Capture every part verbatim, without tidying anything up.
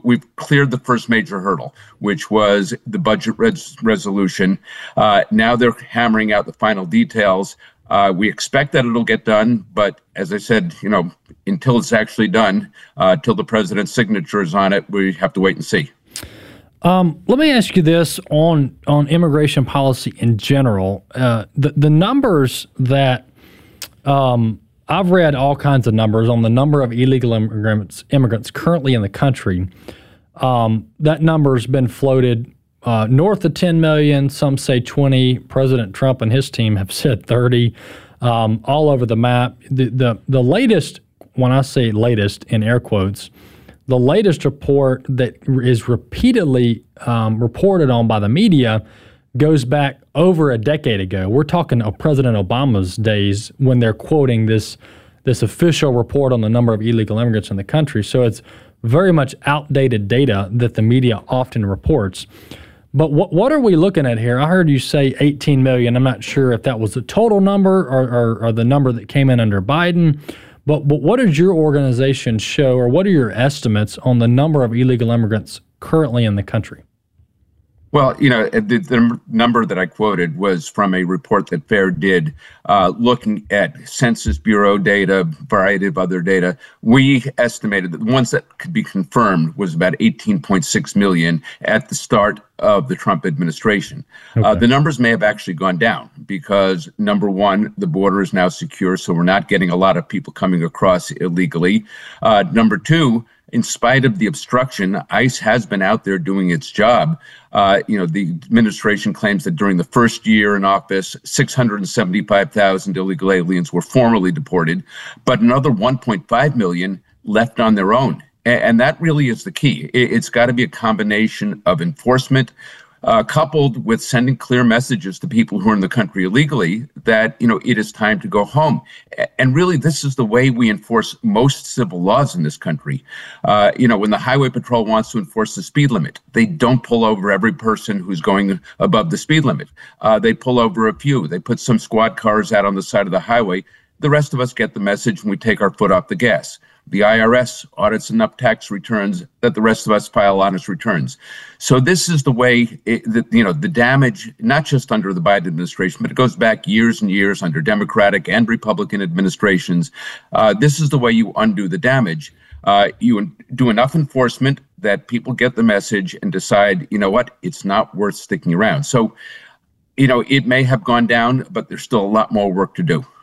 we've cleared the first major hurdle, which was the budget res- resolution. Uh, now they're hammering out the final details. Uh, we expect that it'll get done, but as I said, you know, until it's actually done, uh, till the president's signature is on it, we have to wait and see. Um, let me ask you this on on immigration policy in general. Uh, the the numbers that um, I've read all kinds of numbers on the number of illegal immigrants immigrants currently in the country. Um, that number's been floated uh, north of ten million. Some say twenty. President Trump and his team have said thirty. Um, all over the map. The, the the latest, when I say latest in air quotes, the latest report that is repeatedly um, reported on by the media goes back over a decade ago. We're talking of President Obama's days when they're quoting this this official report on the number of illegal immigrants in the country. So it's very much outdated data that the media often reports. But what what are we looking at here? I heard you say eighteen million. I'm not sure if that was the total number or, or, or the number that came in under Biden. But, but what does your organization show, or what are your estimates on the number of illegal immigrants currently in the country? Well, you know, the, the number that I quoted was from a report that FAIR did, uh, looking at Census Bureau data, a variety of other data. We estimated that the ones that could be confirmed was about eighteen point six million at the start of the Trump administration. Okay. Uh, the numbers may have actually gone down because, number one, the border is now secure, so we're not getting a lot of people coming across illegally. Uh, number two, in spite of the obstruction, ICE has been out there doing its job. Uh, you know, the administration claims that during the first year in office, six hundred seventy-five thousand illegal aliens were formally deported, but another one point five million left on their own. And that really is the key. It's got to be a combination of enforcement, uh, coupled with sending clear messages to people who are in the country illegally that, you know, it is time to go home. And really, this is the way we enforce most civil laws in this country. Uh, you know, when the Highway Patrol wants to enforce the speed limit, they don't pull over every person who's going above the speed limit. Uh, they pull over a few. They put some squad cars out on the side of the highway. The rest of us get the message and we take our foot off the gas. The I R S audits enough tax returns that the rest of us file honest returns. So this is the way, it, the, you know, the damage, not just under the Biden administration, but it goes back years and years under Democratic and Republican administrations. Uh, this is the way you undo the damage. Uh, you do enough enforcement that people get the message and decide, you know what, it's not worth sticking around. So, you know, it may have gone down, but there's still a lot more work to do.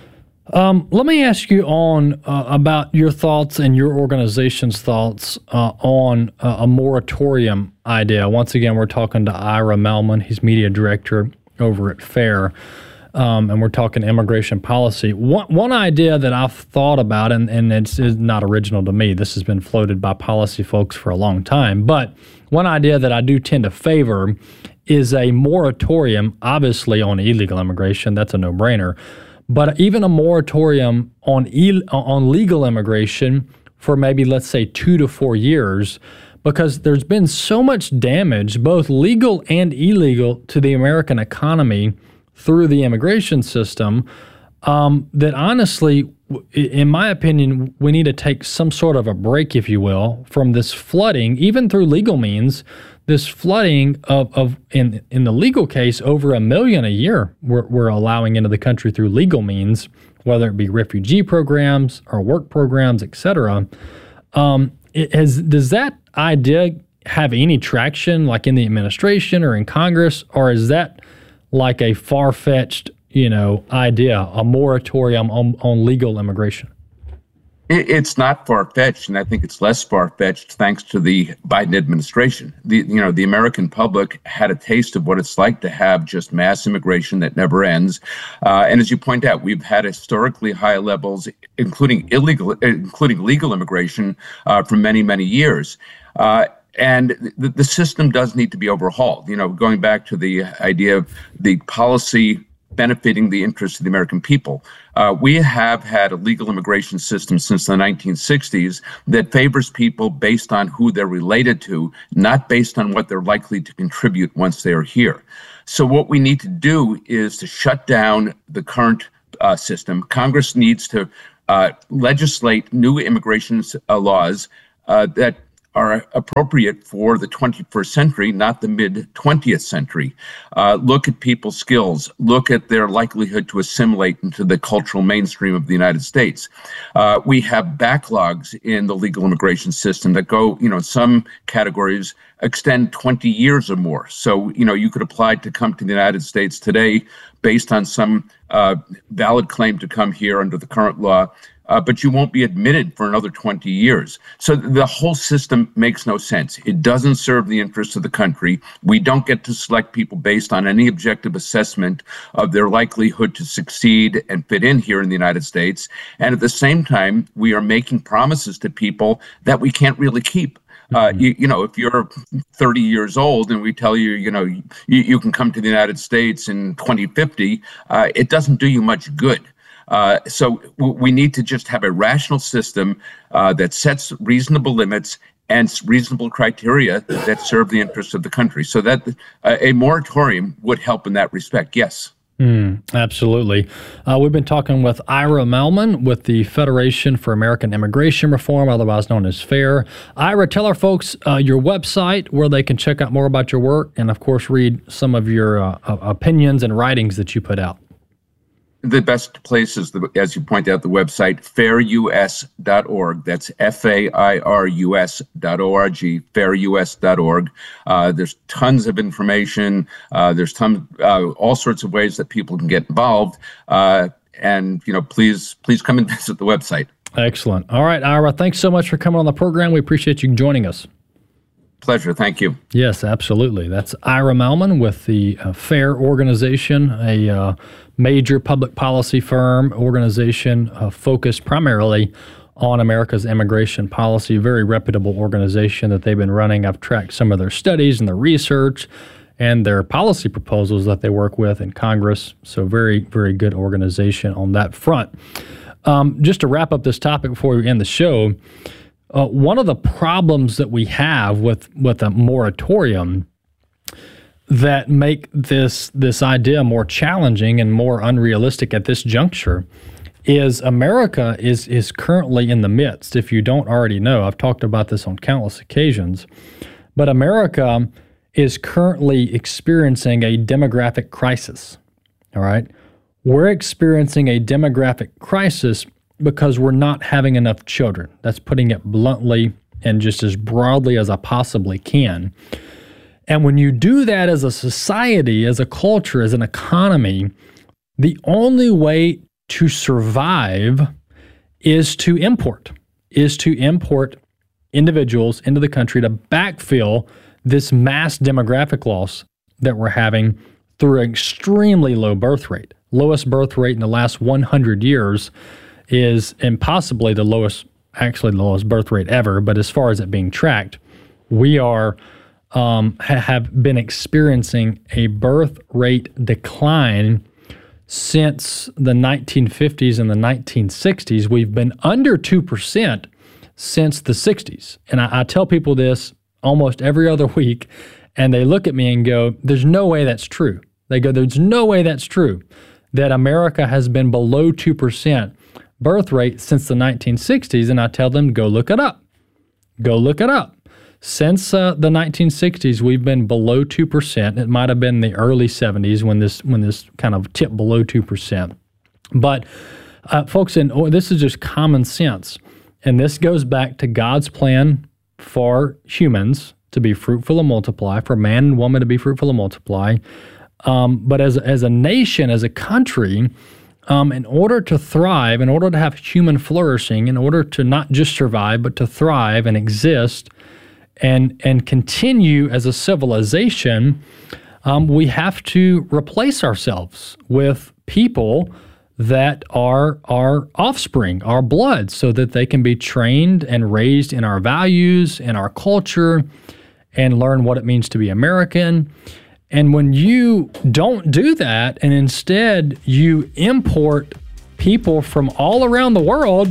Um, let me ask you on uh, about your thoughts and your organization's thoughts uh, on uh, a moratorium idea. Once again, we're talking to Ira Mellman. He's media director over at FAIR, um, and we're talking immigration policy. One, one idea that I've thought about, and, and it's, it's not original to me, this has been floated by policy folks for a long time, but one idea that I do tend to favor is a moratorium, obviously on illegal immigration. That's a no-brainer. But even a moratorium on Ill- on legal immigration for maybe, let's say, two to four years, because there's been so much damage, both legal and illegal, to the American economy through the immigration system, um, that honestly, in my opinion, we need to take some sort of a break, if you will, from this flooding, even through legal means. This flooding of, of in in the legal case, over a million a year we're, we're allowing into the country through legal means, whether it be refugee programs or work programs, et cetera. Um, it has, does that idea have any traction, like in the administration or in Congress, or is that like a far-fetched, you know, idea, a moratorium on, on legal immigration? It's not far-fetched, and I think it's less far-fetched thanks to the Biden administration. The, you know, the American public had a taste of what it's like to have just mass immigration that never ends. Uh, and as you point out, we've had historically high levels, including illegal, including legal immigration, uh, for many, many years. Uh, And the, the system does need to be overhauled. You know, going back to the idea of the policy benefiting the interests of the American people. Uh, we have had a legal immigration system since the nineteen sixties that favors people based on who they're related to, not based on what they're likely to contribute once they are here. So what we need to do is to shut down the current uh, system. Congress needs to uh, legislate new immigration uh, laws uh, that are appropriate for the twenty-first century, not the mid twentieth century. Uh, look at people's skills. Look at their likelihood to assimilate into the cultural mainstream of the United States. Uh, we have backlogs in the legal immigration system that go, you know, some categories extend twenty years or more. So, you know, you could apply to come to the United States today based on some uh, valid claim to come here under the current law. Uh, but you won't be admitted for another twenty years. So the whole system makes no sense. It doesn't serve the interests of the country. We don't get to select people based on any objective assessment of their likelihood to succeed and fit in here in the United States. And at the same time, we are making promises to people that we can't really keep. Uh, you, you know, if you're thirty years old and we tell you, you know, you, you can come to the United States in twenty fifty, uh, it doesn't do you much good. Uh, so w- we need to just have a rational system uh, that sets reasonable limits and reasonable criteria that serve the interests of the country. So that uh, a moratorium would help in that respect, yes. Mm, absolutely. Uh, we've been talking with Ira Mehlman with the Federation for American Immigration Reform, otherwise known as FAIR. Ira, tell our folks uh, your website where they can check out more about your work and, of course, read some of your uh, opinions and writings that you put out. The best place is, the, as you point out, the website, fair u s dot org. That's F A I R U S dot O R G, fair u s dot org. Uh, there's tons of information. Uh, there's ton, uh, all sorts of ways that people can get involved. Uh, and, you know, please, please come and visit the website. Excellent. All right, Ira, thanks so much for coming on the program. We appreciate you joining us. Pleasure. Thank you. Yes, absolutely. That's Ira Mehlman with the uh, FAIR organization, a uh, major public policy firm organization uh, focused primarily on America's immigration policy. Very reputable organization that they've been running. I've tracked some of their studies and their research and their policy proposals that they work with in Congress. So very, very good organization on that front. Um, just to wrap up this topic before we end the show, Uh, one of the problems that we have with, with a moratorium that make this this idea more challenging and more unrealistic at this juncture is America is is currently in the midst, if you don't already know, I've talked about this on countless occasions, but America is currently experiencing a demographic crisis, all right? We're experiencing a demographic crisis because we're not having enough children. That's putting it bluntly and just as broadly as I possibly can. And when you do that as a society, as a culture, as an economy, the only way to survive is to import, is to import individuals into the country to backfill this mass demographic loss that we're having through an extremely low birth rate. Lowest birth rate in the last one hundred years is impossibly the lowest, actually the lowest birth rate ever, but as far as it being tracked, we are um, ha- have been experiencing a birth rate decline since the nineteen fifties and the nineteen sixties. We've been under two percent since the sixties. And I, I tell people this almost every other week, and they look at me and go, there's no way that's true. They go, there's no way that's true, that America has been below two percent birth rate since the nineteen sixties, and I tell them, go look it up. Go look it up. Since uh, the nineteen sixties, we've been below two percent. It might have been the early seventies when this when this kind of tipped below two percent. But uh, folks, and oh, this is just common sense, and this goes back to God's plan for humans to be fruitful and multiply, for man and woman to be fruitful and multiply. Um, but as as a nation, as a country, Um, in order to thrive, in order to have human flourishing, in order to not just survive, but to thrive and exist and and continue as a civilization, um, we have to replace ourselves with people that are our offspring, our blood, so that they can be trained and raised in our values, in our culture, and learn what it means to be American. And when you don't do that, and instead you import people from all around the world,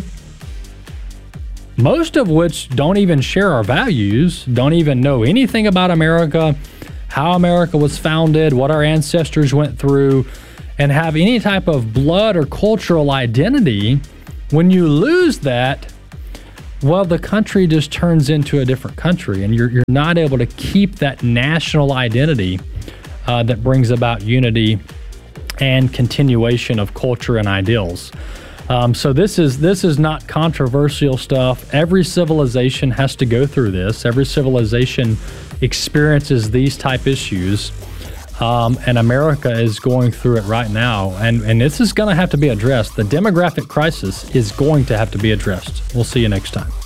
most of which don't even share our values, don't even know anything about America, how America was founded, what our ancestors went through, and have any type of blood or cultural identity, when you lose that, well, the country just turns into a different country, and you're you're not able to keep that national identity uh, that brings about unity and continuation of culture and ideals. Um, so this is this is not controversial stuff. Every civilization has to go through this. Every civilization experiences these type issues, um, and America is going through it right now. And, and this is going to have to be addressed. The demographic crisis is going to have to be addressed. We'll see you next time.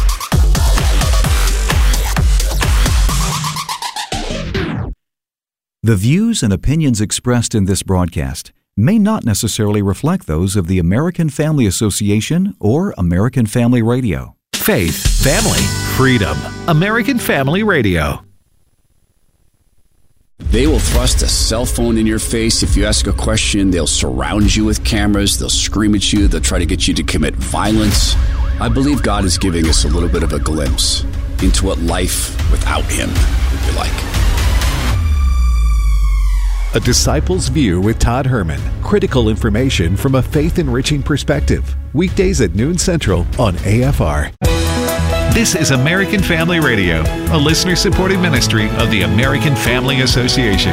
The views and opinions expressed in this broadcast may not necessarily reflect those of the American Family Association or American Family Radio. Faith, family, freedom. American Family Radio. They will thrust a cell phone in your face if you ask a question. They'll surround you with cameras. They'll scream at you. They'll try to get you to commit violence. I believe God is giving us a little bit of a glimpse into what life without Him would be like. A Disciple's View with Todd Herman. Critical information from a faith-enriching perspective. Weekdays at noon Central on A F R. This is American Family Radio, a listener-supported ministry of the American Family Association.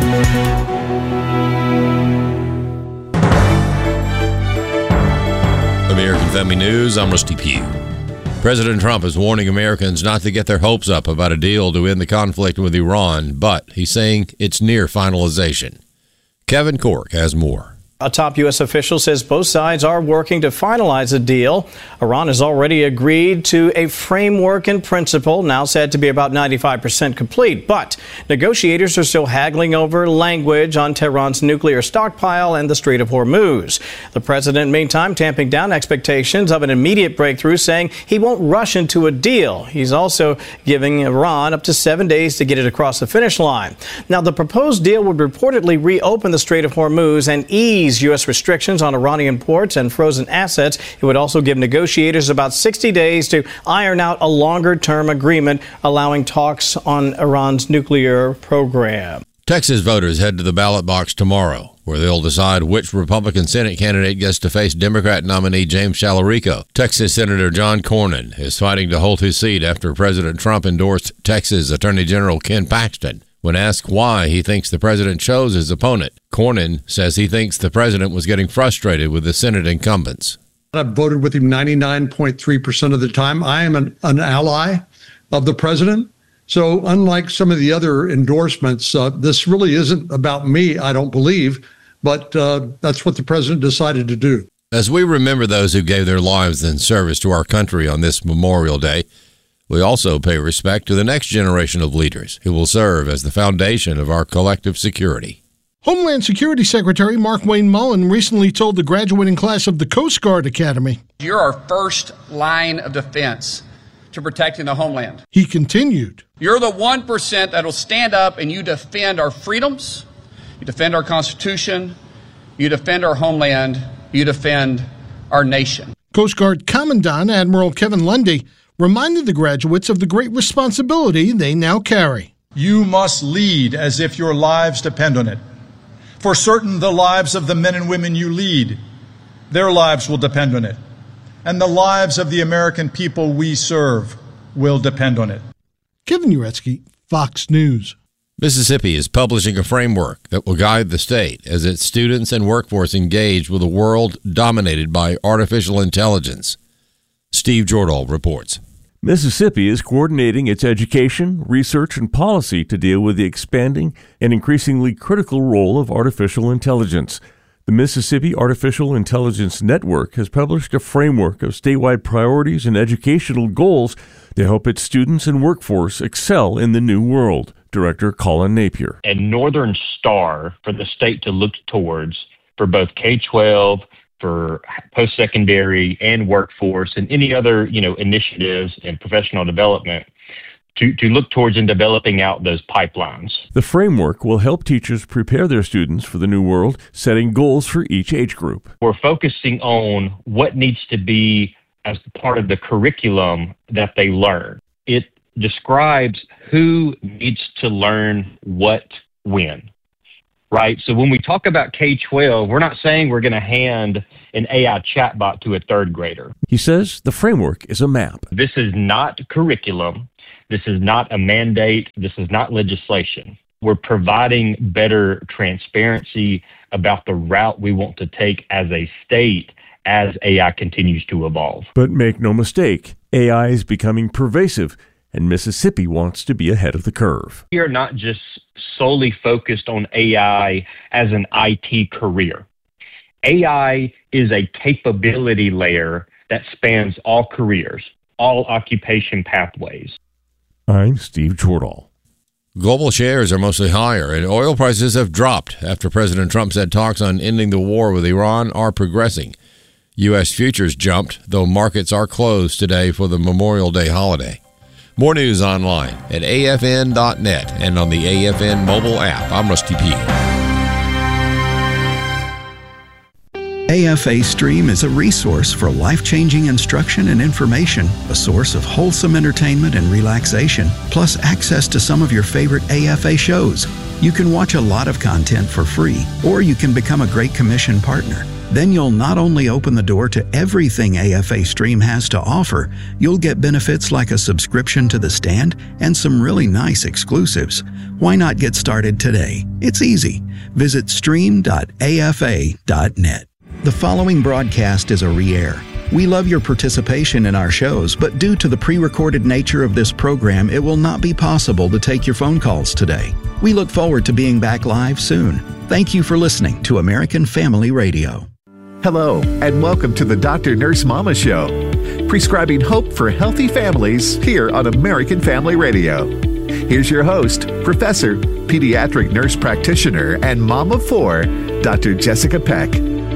American Family News, I'm Rusty Pugh. President Trump is warning Americans not to get their hopes up about a deal to end the conflict with Iran, but he's saying it's near finalization. Kevin Cork has more. A top U S official says both sides are working to finalize a deal. Iran has already agreed to a framework in principle, now said to be about ninety-five percent complete. But negotiators are still haggling over language on Tehran's nuclear stockpile and the Strait of Hormuz. The president, meantime, tamping down expectations of an immediate breakthrough, saying he won't rush into a deal. He's also giving Iran up to seven days to get it across the finish line. Now, the proposed deal would reportedly reopen the Strait of Hormuz and ease U S restrictions on Iranian ports and frozen assets. It would also give negotiators about sixty days to iron out a longer-term agreement allowing talks on Iran's nuclear program. Texas voters head to the ballot box tomorrow, where they'll decide which Republican Senate candidate gets to face Democrat nominee James Challarico. Texas Senator John Cornyn is fighting to hold his seat after President Trump endorsed Texas Attorney General Ken Paxton. When asked why he thinks the president chose his opponent, Cornyn says he thinks the president was getting frustrated with the Senate incumbents. I've voted with him ninety-nine point three percent of the time. I am an, an ally of the president. So unlike some of the other endorsements, uh, this really isn't about me, I don't believe, but uh, that's what the president decided to do. As we remember those who gave their lives in service to our country on this Memorial Day, we also pay respect to the next generation of leaders who will serve as the foundation of our collective security. Homeland Security Secretary Mark Wayne Mullen recently told the graduating class of the Coast Guard Academy, "You're our first line of defense to protecting the homeland." He continued, "You're the one percent that will stand up and you defend our freedoms, you defend our Constitution, you defend our homeland, you defend our nation." Coast Guard Commandant Admiral Kevin Lundy reminded the graduates of the great responsibility they now carry. "You must lead as if your lives depend on it. For certain, the lives of the men and women you lead, their lives will depend on it. And the lives of the American people we serve will depend on it." Kevin Uretsky, Fox News. Mississippi is publishing a framework that will guide the state as its students and workforce engage with a world dominated by artificial intelligence. Steve Jordahl reports. Mississippi is coordinating its education, research, and policy to deal with the expanding and increasingly critical role of artificial intelligence. The Mississippi Artificial Intelligence Network has published a framework of statewide priorities and educational goals to help its students and workforce excel in the new world. Director Colin Napier. A northern star for the state to look towards for both K twelve, for post-secondary and workforce, and any other, you know, initiatives and professional development to, to look towards in developing out those pipelines. The framework will help teachers prepare their students for the new world, setting goals for each age group. We're focusing on what needs to be as part of the curriculum that they learn. It describes who needs to learn what when. right? So when we talk about K twelve, we're not saying we're going to hand an A I chatbot to a third grader. He says the framework is a map. This is not curriculum. This is not a mandate. This is not legislation. We're providing better transparency about the route we want to take as a state as A I continues to evolve. But make no mistake, A I is becoming pervasive, and Mississippi wants to be ahead of the curve. We are not just solely focused on A I as an I T career. A I is a capability layer that spans all careers, all occupation pathways. I'm Steve Jordahl. Global shares are mostly higher, and oil prices have dropped after President Trump said talks on ending the war with Iran are progressing. U S futures jumped, though markets are closed today for the Memorial Day holiday. More news online at A F N dot net and on the A F N mobile app. I'm Rusty P. A F A Stream is a resource for life-changing instruction and information, a source of wholesome entertainment and relaxation, plus access to some of your favorite A F A shows. You can watch a lot of content for free, or you can become a Great Commission partner. Then you'll not only open the door to everything A F A Stream has to offer, you'll get benefits like a subscription to The Stand and some really nice exclusives. Why not get started today? It's easy. Visit stream dot A F A dot net. The following broadcast is a re-air. We love your participation in our shows, but due to the pre-recorded nature of this program, it will not be possible to take your phone calls today. We look forward to being back live soon. Thank you for listening to American Family Radio. Hello, and welcome to the Doctor Nurse Mama Show, prescribing hope for healthy families here on American Family Radio. Here's your host, Professor, Pediatric Nurse Practitioner, and Mom of Four, Doctor Jessica Peck.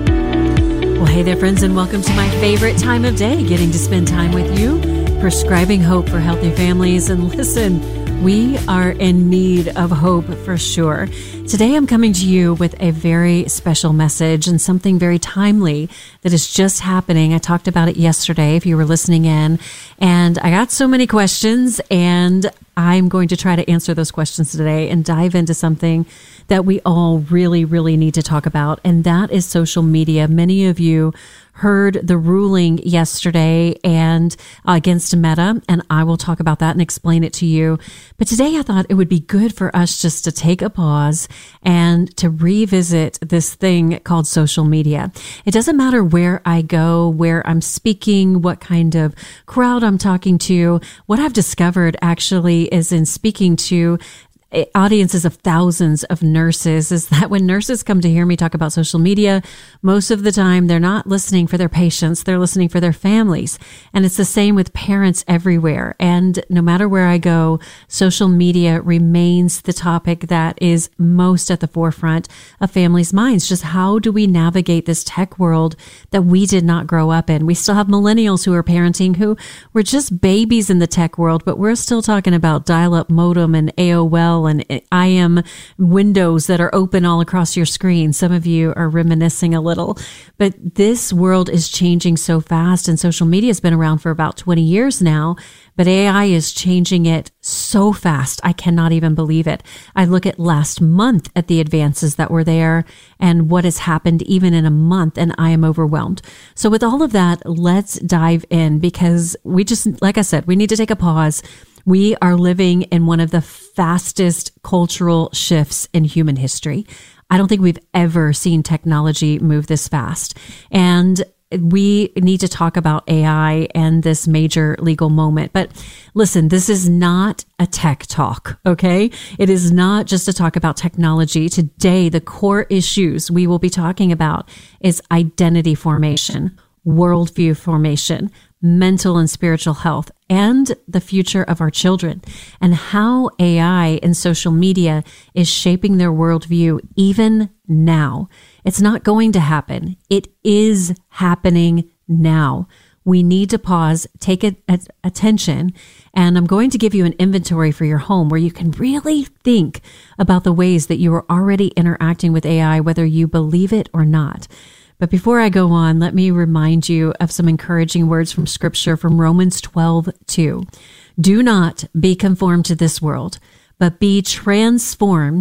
Well, hey there, friends, and welcome to my favorite time of day, getting to spend time with you, prescribing hope for healthy families. And listen, we are in need of hope for sure. Today, I'm coming to you with a very special message and something very timely that is just happening. I talked about it yesterday, if you were listening in, and I got so many questions, and I'm going to try to answer those questions today and dive into something that we all really, really need to talk about, and that is social media. Many of you heard the ruling yesterday and uh, against Meta, and I will talk about that and explain it to you. But today I thought it would be good for us just to take a pause and to revisit this thing called social media. It doesn't matter where I go, where I'm speaking, what kind of crowd I'm talking to. What I've discovered actually is in speaking to audiences of thousands of nurses is that when nurses come to hear me talk about social media, most of the time they're not listening for their patients, they're listening for their families. And it's the same with parents everywhere. And no matter where I go, social media remains the topic that is most at the forefront of families' minds. Just how do we navigate this tech world that we did not grow up in? We still have millennials who are parenting who were just babies in the tech world, but we're still talking about dial-up modem and A O L and I M windows that are open all across your screen. Some of you are reminiscing a little, but this world is changing so fast, and social media has been around for about twenty years now, but A I is changing it so fast. I cannot even believe it. I look at last month at the advances that were there and what has happened even in a month, and I am overwhelmed. So with all of that, let's dive in, because we just, like I said, we need to take a pause. We are living in one of the fastest cultural shifts in human history. I don't think we've ever seen technology move this fast. And we need to talk about A I and this major legal moment. But listen, this is not a tech talk, okay? It is not just a talk about technology. Today, the core issues we will be talking about is identity formation, worldview formation, mental and spiritual health, and the future of our children, and how A I and social media is shaping their worldview even now. It's not going to happen. It is happening now. We need to pause, take a, a, attention, and I'm going to give you an inventory for your home where you can really think about the ways that you are already interacting with A I, whether you believe it or not. But before I go on, let me remind you of some encouraging words from Scripture from Romans twelve two. Do not be conformed to this world, but be transformed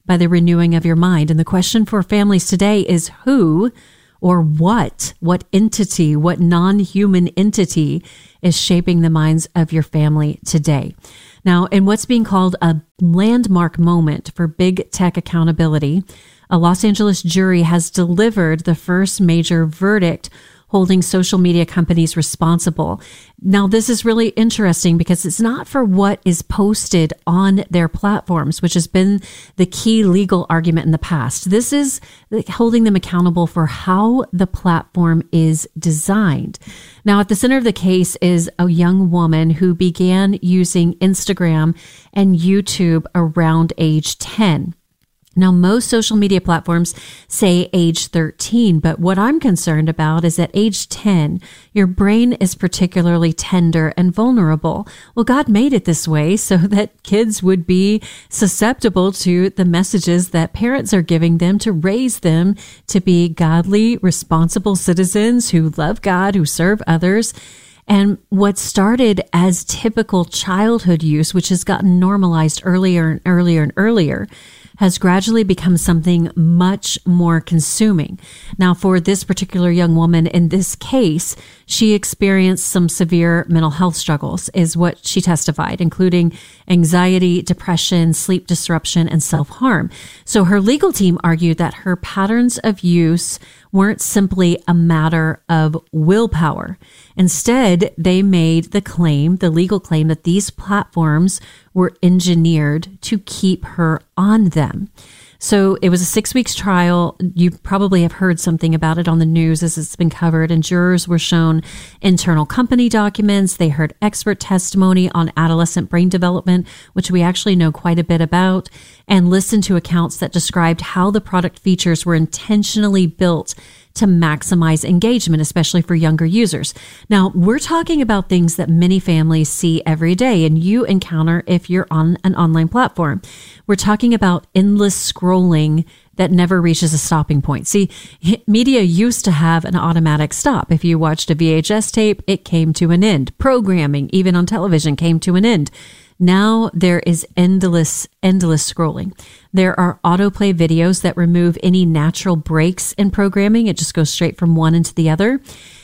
by the renewing of your mind. And the question for families today is who or what, what entity, what non-human entity is shaping the minds of your family today? Now, in what's being called a landmark moment for big tech accountability, a Los Angeles jury has delivered the first major verdict holding social media companies responsible. Now, this is really interesting because it's not for what is posted on their platforms, which has been the key legal argument in the past. This is holding them accountable for how the platform is designed. Now, at the center of the case is a young woman who began using Instagram and YouTube around age ten. Now, most social media platforms say age thirteen, but what I'm concerned about is at age ten, your brain is particularly tender and vulnerable. Well, God made it this way so that kids would be susceptible to the messages that parents are giving them to raise them to be godly, responsible citizens who love God, who serve others. And what started as typical childhood use, which has gotten normalized earlier and earlier and earlier, has gradually become something much more consuming. Now, for this particular young woman in this case, she experienced some severe mental health struggles, is what she testified, including anxiety, depression, sleep disruption, and self-harm. So her legal team argued that her patterns of use weren't simply a matter of willpower. Instead, they made the claim, the legal claim, that these platforms were engineered to keep her on them. So it was a six weeks trial. You probably have heard something about it on the news as it's been covered, and jurors were shown internal company documents. They heard expert testimony on adolescent brain development, which we actually know quite a bit about, and listened to accounts that described how the product features were intentionally built to maximize engagement, especially for younger users. Now, we're talking about things that many families see every day and you encounter if you're on an online platform. We're talking about endless scrolling that never reaches a stopping point. See, media used to have an automatic stop. If you watched a V H S tape, it came to an end. Programming, even on television, came to an end. Now there is endless, endless scrolling. There are autoplay videos that remove any natural breaks in programming. It just goes straight from one into the other.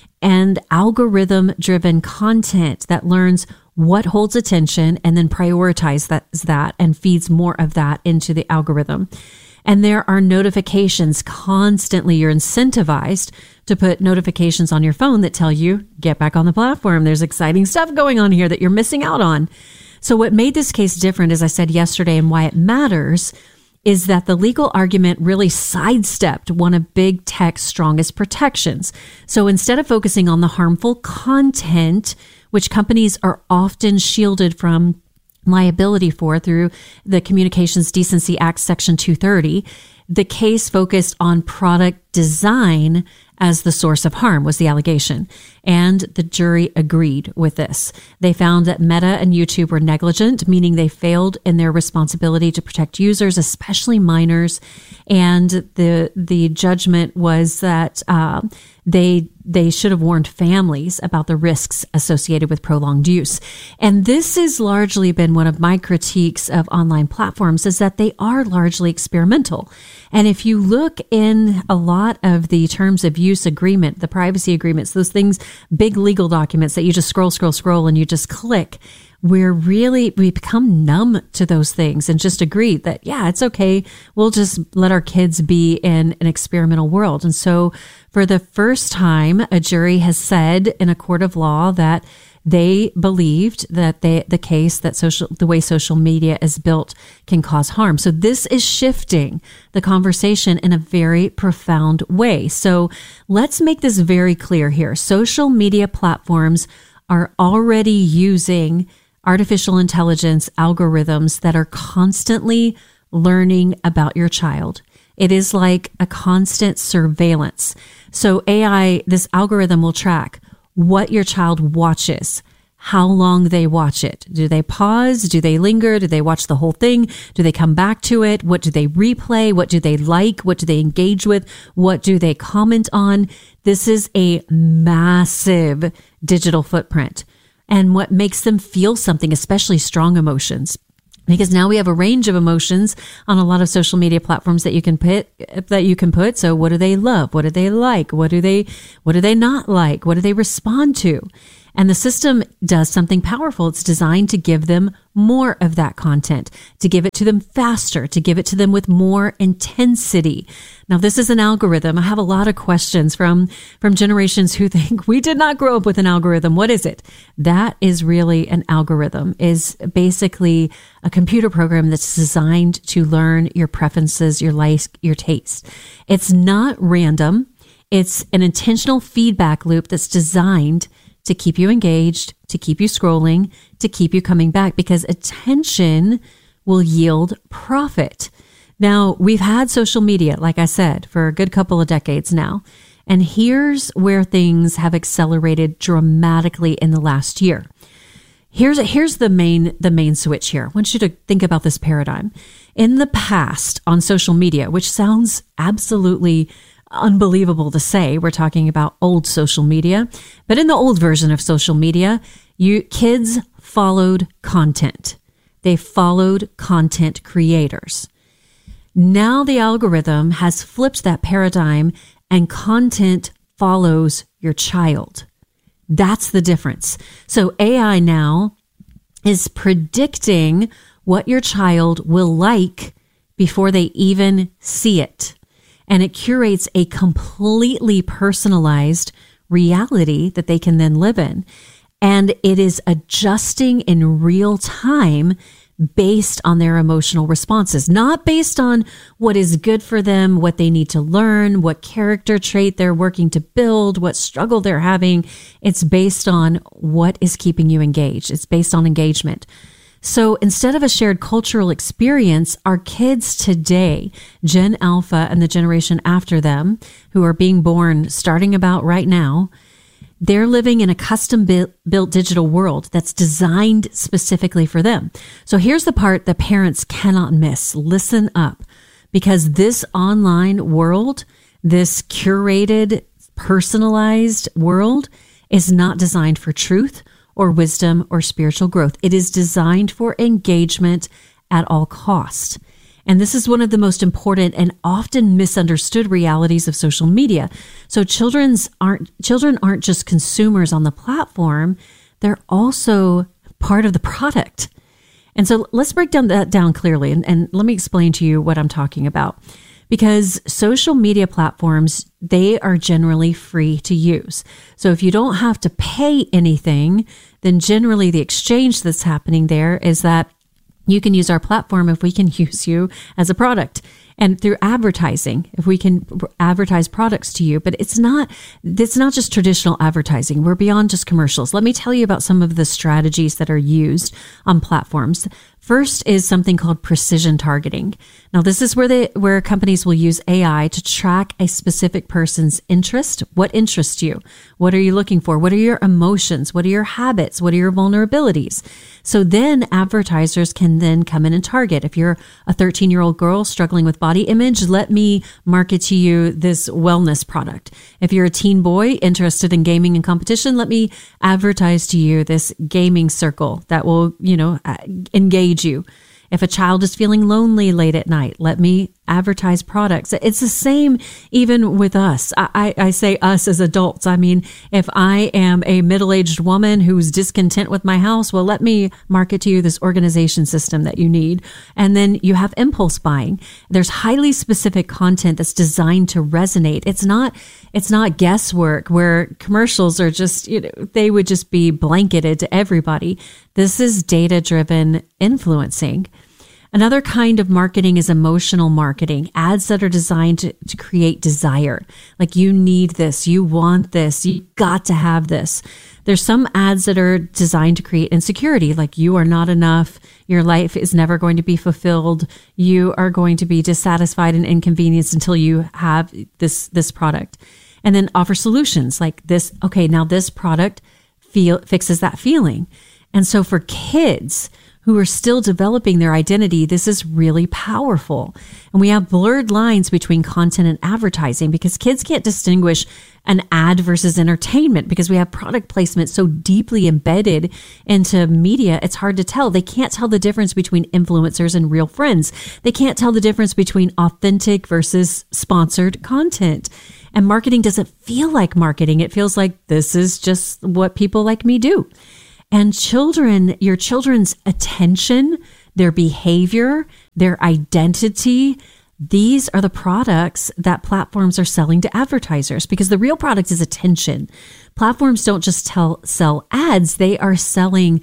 And algorithm-driven content that learns what holds attention and then prioritizes that, that and feeds more of that into the algorithm. And there are notifications constantly. You're incentivized to put notifications on your phone that tell you, get back on the platform. There's exciting stuff going on here that you're missing out on. So what made this case different, as I said yesterday, and why it matters, is that the legal argument really sidestepped one of big tech's strongest protections. So instead of focusing on the harmful content, which companies are often shielded from liability for through the Communications Decency Act Section two thirty, the case focused on product design as the source of harm, was the allegation. And the jury agreed with this. They found that Meta and YouTube were negligent, meaning they failed in their responsibility to protect users, especially minors. And the the judgment was that uh, they they should have warned families about the risks associated with prolonged use. And this has largely been one of my critiques of online platforms, is that they are largely experimental. And if you look in a lot of the terms of use agreement, the privacy agreements, those things, big legal documents that you just scroll, scroll, scroll, and you just click, we're really, we become numb to those things and just agree that, yeah, it's okay. We'll just let our kids be in an experimental world. And so for the first time, a jury has said in a court of law that they believed that they, the case that social, the way social media is built can cause harm. So this is shifting the conversation in a very profound way. So let's make this very clear here. Social media platforms are already using artificial intelligence algorithms that are constantly learning about your child. It is like a constant surveillance. So A I, this algorithm will track what your child watches, how long they watch it. Do they pause? Do they linger? Do they watch the whole thing? Do they come back to it? What do they replay? What do they like? What do they engage with? What do they comment on? This is a massive digital footprint. And what makes them feel something, especially strong emotions, Because now we have a range of emotions on a lot of social media platforms that you can put, that you can put. So what do they love? What do they like? What do they, what do they not like? What do they respond to? And the system does something powerful. It's designed to give them more of that content, to give it to them faster, to give it to them with more intensity. Now, this is an algorithm. I have a lot of questions from, from generations who think we did not grow up with an algorithm. What is it? That is really an algorithm, is basically a computer program that's designed to learn your preferences, your likes, your taste. It's not random. It's an intentional feedback loop that's designed to keep you engaged, to keep you scrolling, to keep you coming back, because attention will yield profit. Now, we've had social media, like I said, for a good couple of decades now. And here's where things have accelerated dramatically in the last year. Here's here's the main the main switch here. I want you to think about this paradigm. In the past, on social media, which sounds absolutely unbelievable to say, we're talking about old social media, but in the old version of social media, you kids followed content. They followed content creators. Now the algorithm has flipped that paradigm and content follows your child. That's the difference. So A I now is predicting what your child will like before they even see it. And it curates a completely personalized reality that they can then live in. And it is adjusting in real time based on their emotional responses, not based on what is good for them, what they need to learn, what character trait they're working to build, what struggle they're having. It's based on what is keeping you engaged. It's based on engagement. So instead of a shared cultural experience, our kids today, Gen Alpha and the generation after them, who are being born starting about right now, they're living in a custom built digital world that's designed specifically for them. So here's the part that parents cannot miss. Listen up, because this online world, this curated, personalized world is not designed for truth or wisdom or spiritual growth. It is designed for engagement at all cost. And this is one of the most important and often misunderstood realities of social media. So children's aren't children aren't just consumers on the platform, they're also part of the product. And so let's break down that down clearly, and, and let me explain to you what I'm talking about. Because social media platforms, they are generally free to use. So if you don't have to pay anything, then generally the exchange that's happening there is that you can use our platform if we can use you as a product. And through advertising, if we can advertise products to you. But it's not, it's not just traditional advertising. We're beyond just commercials. Let me tell you about some of the strategies that are used on platforms. First is something called precision targeting. Now, this is where they, where companies will use A I to track a specific person's interest. What interests you? What are you looking for? What are your emotions? What are your habits? What are your vulnerabilities? So then advertisers can then come in and target. If you're a thirteen-year-old girl struggling with body image, let me market to you this wellness product. If you're a teen boy interested in gaming and competition, let me advertise to you this gaming circle that will, you know, engage you. If a child is feeling lonely late at night, let me advertise products. It's the same even with us. I, I, I say us as adults. I mean, if I am a middle-aged woman who's discontent with my house, well, let me market to you this organization system that you need. And then you have impulse buying. There's highly specific content that's designed to resonate. It's not, it's not guesswork where commercials are just, you know, they would just be blanketed to everybody. This is data-driven influencing. Another kind of marketing is emotional marketing, ads that are designed to, to create desire. Like, you need this, you want this, you got to have this. There's some ads that are designed to create insecurity, like you are not enough, your life is never going to be fulfilled, you are going to be dissatisfied and inconvenienced until you have this, this product. And then offer solutions like this, okay, now this product feel, fixes that feeling. And so for kids, who are still developing their identity, this is really powerful. And we have blurred lines between content and advertising because kids can't distinguish an ad versus entertainment because we have product placement so deeply embedded into media. It's hard to tell. They can't tell the difference between influencers and real friends. They can't tell the difference between authentic versus sponsored content. And marketing doesn't feel like marketing. It feels like this is just what people like me do. And children, your children's attention, their behavior, their identity, these are the products that platforms are selling to advertisers because the real product is attention. Platforms don't just tell, sell ads, they are selling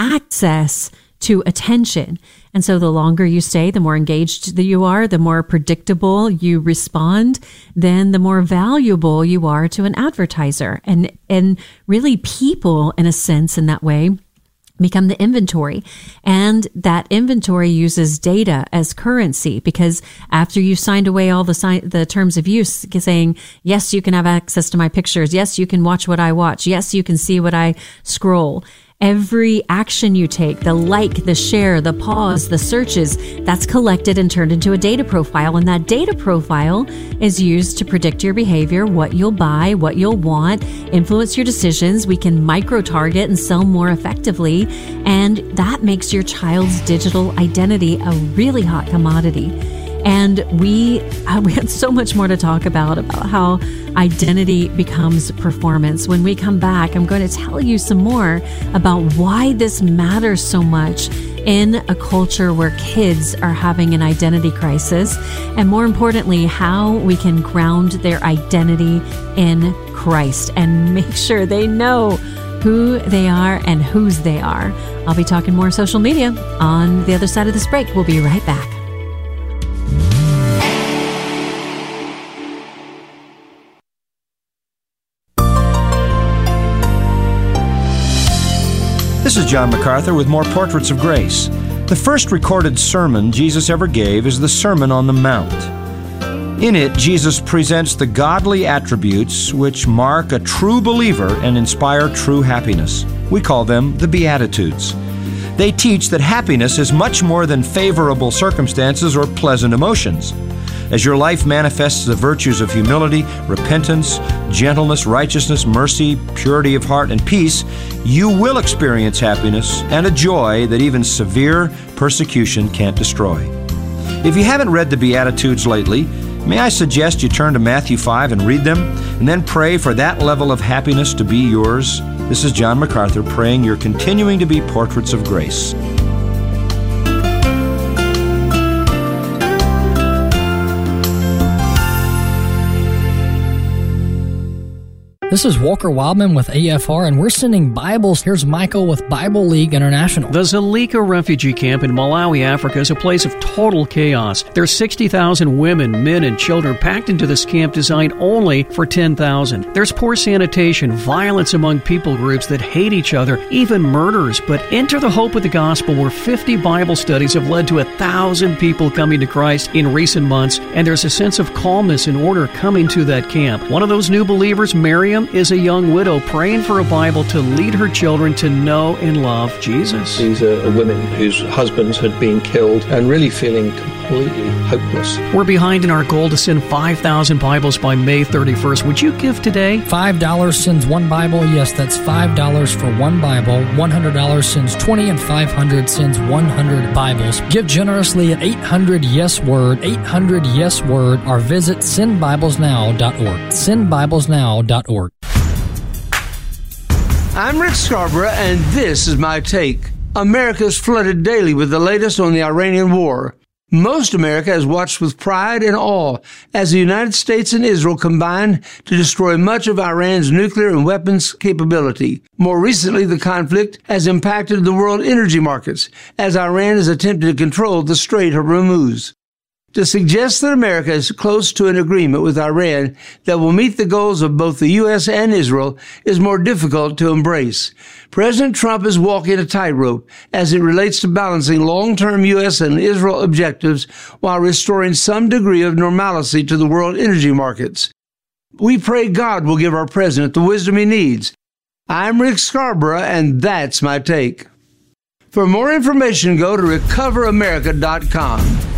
access to attention. And so the longer you stay, the more engaged that you are, the more predictable you respond, then the more valuable you are to an advertiser. And, and really people, in a sense, in that way, become the inventory. And that inventory uses data as currency because after you've signed away all the si- the terms of use saying, yes, you can have access to my pictures. Yes, you can watch what I watch. Yes, you can see what I scroll. Every action you take, the like, the share, the pause, the searches, that's collected and turned into a data profile. And that data profile is used to predict your behavior, what you'll buy, what you'll want, influence your decisions. We can micro-target and sell more effectively. And that makes your child's digital identity a really hot commodity. And we uh, we had so much more to talk about, about how identity becomes performance. When we come back, I'm going to tell you some more about why this matters so much in a culture where kids are having an identity crisis. And more importantly, how we can ground their identity in Christ and make sure they know who they are and whose they are. I'll be talking more social media on the other side of this break. We'll be right back. This is John MacArthur with more Portraits of Grace. The first recorded sermon Jesus ever gave is the Sermon on the Mount. In it, Jesus presents the godly attributes which mark a true believer and inspire true happiness. We call them the Beatitudes. They teach that happiness is much more than favorable circumstances or pleasant emotions. As your life manifests the virtues of humility, repentance, gentleness, righteousness, mercy, purity of heart, and peace, you will experience happiness and a joy that even severe persecution can't destroy. If you haven't read the Beatitudes lately, may I suggest you turn to Matthew five and read them, and then pray for that level of happiness to be yours. This is John MacArthur praying you're continuing to be portraits of grace. This is Walker Wildman with A F R, and we're sending Bibles. Here's Michael with Bible League International. The Zulika refugee camp in Malawi, Africa is a place of total chaos. There's sixty thousand women, men, and children packed into this camp designed only for ten thousand. There's poor sanitation, violence among people groups that hate each other, even murders. But enter the hope of the gospel, where fifty Bible studies have led to a thousand people coming to Christ in recent months, and there's a sense of calmness and order coming to that camp. One of those new believers, Miriam, is a young widow praying for a Bible to lead her children to know and love Jesus. These are women whose husbands had been killed and really feeling completely hopeless. We're behind in our goal to send five thousand Bibles by May thirty-first. Would you give today? five dollars sends one Bible. Yes, that's five dollars for one Bible. one hundred dollars sends twenty, and five hundred dollars sends one hundred Bibles. Give generously at eight hundred yes word, eight hundred yes word, or visit send bibles now dot org. send bibles now dot org. I'm Rick Scarborough, and this is my take. America is flooded daily with the latest on the Iranian war. Most America has watched with pride and awe as the United States and Israel combine to destroy much of Iran's nuclear and weapons capability. More recently, the conflict has impacted the world energy markets as Iran has attempted to control the Strait of Hormuz. To suggest that America is close to an agreement with Iran that will meet the goals of both the U S and Israel is more difficult to embrace. President Trump is walking a tightrope as it relates to balancing long-term U S and Israel objectives while restoring some degree of normalcy to the world energy markets. We pray God will give our president the wisdom he needs. I'm Rick Scarborough, and that's my take. For more information, go to recover america dot com.